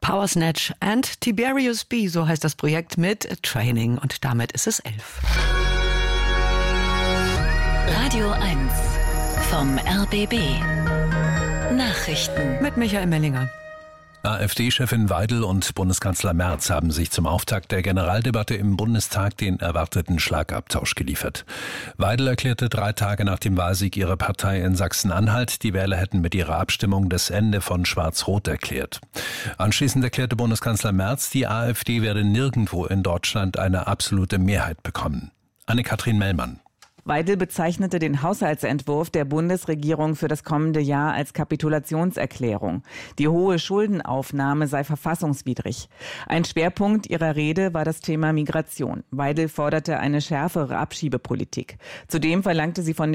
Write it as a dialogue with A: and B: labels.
A: Power Snatch and Tiberius B, so heißt das Projekt mit Training. Und damit ist es 11.
B: Radio 1 vom RBB. Nachrichten
A: Mit Michael Mellinger.
C: AfD-Chefin Weidel und Bundeskanzler Merz haben sich zum Auftakt der Generaldebatte im Bundestag den erwarteten Schlagabtausch geliefert. Weidel erklärte 3 Tage nach dem Wahlsieg ihrer Partei in Sachsen-Anhalt, die Wähler hätten mit ihrer Abstimmung das Ende von Schwarz-Rot erklärt. Anschließend erklärte Bundeskanzler Merz, die AfD werde nirgendwo in Deutschland eine absolute Mehrheit bekommen. Anne-Kathrin Mellmann.
D: Weidel bezeichnete den Haushaltsentwurf der Bundesregierung für das kommende Jahr als Kapitulationserklärung. Die hohe Schuldenaufnahme sei verfassungswidrig. Ein Schwerpunkt ihrer Rede war das Thema Migration. Weidel forderte eine schärfere Abschiebepolitik. Zudem verlangte sie von